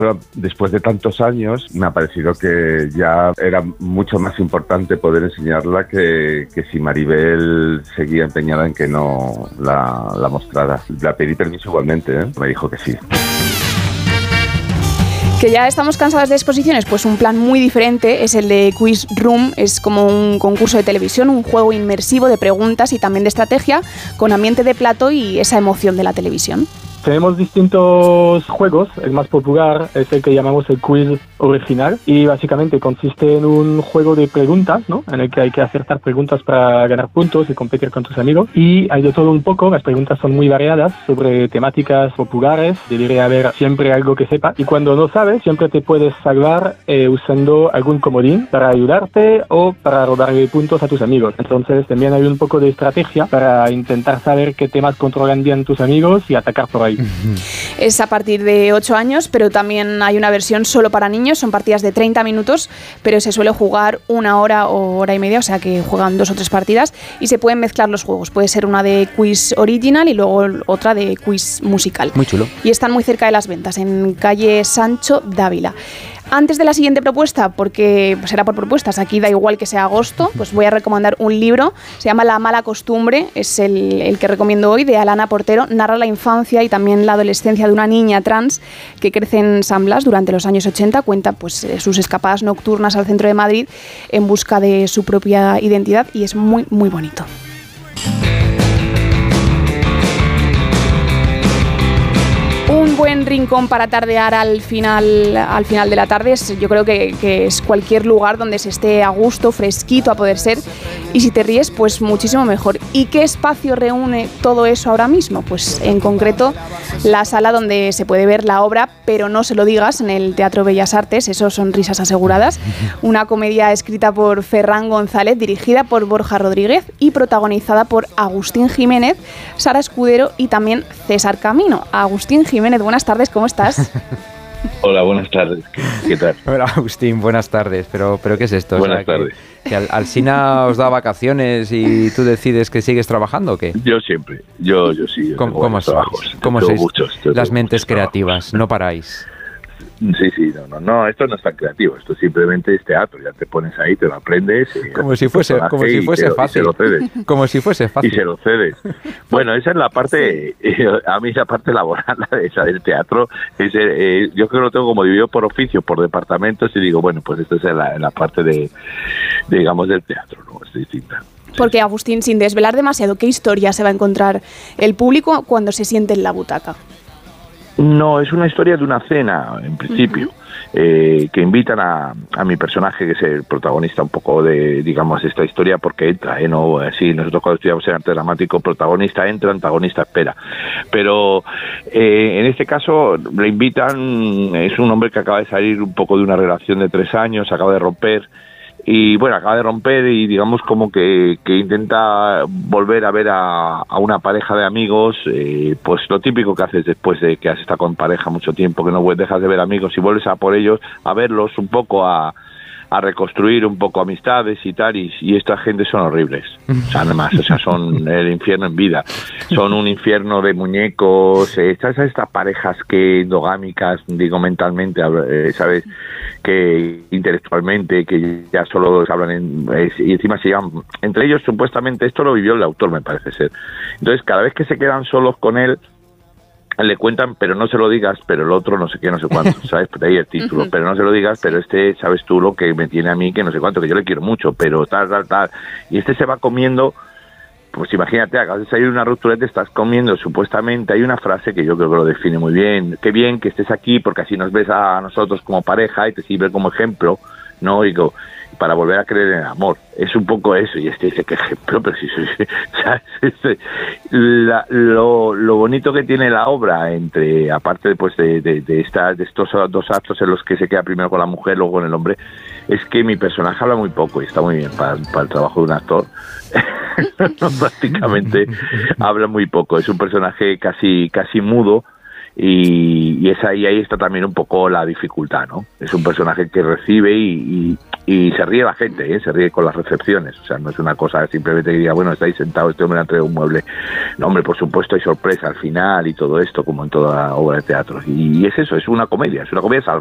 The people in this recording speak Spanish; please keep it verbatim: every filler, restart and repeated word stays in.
Pero después de tantos años me ha parecido que ya era mucho más importante poder enseñarla que, que si Maribel seguía empeñada en que no la, la mostrara. Le pedí permiso igualmente, ¿eh? Me dijo que sí. Que ya estamos cansados de exposiciones, pues un plan muy diferente es el de Quiz Room. Es como un concurso de televisión, un juego inmersivo de preguntas y también de estrategia, con ambiente de plató y esa emoción de la televisión. Tenemos distintos juegos. El más popular es el que llamamos el quiz original y básicamente consiste en un juego de preguntas, ¿no? En el que hay que acertar preguntas para ganar puntos y competir con tus amigos. Y hay de todo un poco. Las preguntas son muy variadas sobre temáticas populares. Debería haber siempre algo que sepa. Y cuando no sabes, siempre te puedes salvar eh, usando algún comodín para ayudarte o para robarle puntos a tus amigos. Entonces también hay un poco de estrategia para intentar saber qué temas controlan bien tus amigos y atacar por ahí. Es a partir de ocho años, pero también hay una versión solo para niños. Son partidas de treinta minutos, pero se suele jugar una hora o hora y media, o sea que juegan dos o tres partidas y se pueden mezclar los juegos. Puede ser una de quiz original y luego otra de quiz musical. Muy chulo. Y están muy cerca de las ventas, en calle Sancho Dávila. Antes de la siguiente propuesta, porque será por propuestas, aquí da igual que sea agosto, pues voy a recomendar un libro, se llama La mala costumbre, es el, el que recomiendo hoy, de Alana Portero. Narra la infancia y también la adolescencia de una niña trans que crece en San Blas durante los años ochenta, cuenta pues sus escapadas nocturnas al centro de Madrid en busca de su propia identidad y es muy, muy bonito. Un buen rincón para tardear al final, al final de la tarde. Es, yo creo que, que es cualquier lugar donde se esté a gusto, fresquito a poder ser. Y si te ríes, pues muchísimo mejor. ¿Y qué espacio reúne todo eso ahora mismo? Pues en concreto la sala donde se puede ver la obra, pero no se lo digas, en el Teatro Bellas Artes. Eso son risas aseguradas. Una comedia escrita por Ferran González, dirigida por Borja Rodríguez y protagonizada por Agustín Jiménez, Sara Escudero y también César Camino. Agustín Jiménez, buenas tardes, ¿cómo estás? Hola, buenas tardes. ¿Qué, qué tal? Hola, Agustín, buenas tardes. Pero, pero ¿qué es esto? Buenas o sea, tardes. ¿Que, que Alsina os da vacaciones y tú decides que sigues trabajando o qué? Yo siempre, yo, yo sí. Yo ¿Cómo, ¿cómo trabajos. ¿Cómo sois muchos, las mentes creativas? No paráis. Sí, sí, no, no, no, esto no es tan creativo, esto simplemente es teatro, ya te pones ahí, te lo aprendes. Como si fuese, como si fuese lo, fácil. Y se lo cedes. Como si fuese fácil. Y se lo cedes. Bueno, esa es la parte, sí. eh, a mí la parte laboral, la de esa del teatro, es, eh, yo creo que lo tengo como dividido por oficio, por departamentos, y digo, bueno, pues esto es en la, en la parte de, de, digamos, del teatro, ¿no? Es distinta. Porque, Agustín, sin desvelar demasiado, ¿qué historia se va a encontrar el público cuando se siente en la butaca? No, es una historia de una cena, en principio, uh-huh. eh, que invitan a, a mi personaje, que es el protagonista un poco de, digamos, esta historia, porque entra, ¿eh? No, así, nosotros cuando estudiamos en arte dramático, protagonista entra, antagonista espera. Pero eh, en este caso le invitan, es un hombre que acaba de salir un poco de una relación de tres años, acaba de romper, y bueno, acaba de romper y digamos como que, que intenta volver a ver a, a una pareja de amigos, eh, pues lo típico que haces después de que has estado con pareja mucho tiempo, que no dejas de ver amigos y vuelves a por ellos, a verlos un poco, a, a reconstruir un poco amistades y tal, y, y esta gente son horribles, o sea, además, o sea, son el infierno en vida, son un infierno de muñecos, eh, estas, estas parejas que endogámicas, digo mentalmente, eh, ¿sabes?, que intelectualmente, que ya solo hablan en, eh, y encima se llevan entre ellos, supuestamente esto lo vivió el autor, me parece ser. Entonces, cada vez que se quedan solos con él, le cuentan, pero no se lo digas, pero el otro no sé qué, no sé cuánto, ¿sabes? Por ahí el título, pero no se lo digas, pero este, sabes tú lo que me tiene a mí, que no sé cuánto, que yo le quiero mucho, pero tal, tal, tal. Y este se va comiendo, pues imagínate, acabas de salir de una ruptura, te estás comiendo, supuestamente, hay una frase que yo creo que lo define muy bien, qué bien que estés aquí, porque así nos ves a nosotros como pareja y te sirve como ejemplo, ¿no? Y digo, para volver a creer en el amor, es un poco eso, y este dice, qué ejemplo, pero si soy, ¿sabes? La, lo, lo bonito que tiene la obra, entre, aparte pues, de, de, de, esta, de estos dos actos en los que se queda primero con la mujer, luego con el hombre, es que mi personaje habla muy poco, y está muy bien para, para el trabajo de un actor. Prácticamente habla muy poco, es un personaje casi casi mudo, y, y es ahí, ahí está también un poco la dificultad, ¿no? Es un personaje que recibe y, y, y se ríe la gente, ¿eh? Se ríe con las recepciones, o sea, no es una cosa simplemente que diga, bueno, está ahí sentado, este hombre ha traído un mueble. No, hombre, por supuesto hay sorpresa al final y todo esto, como en toda obra de teatro, y, y es eso, es una comedia, es una comedia salvaje.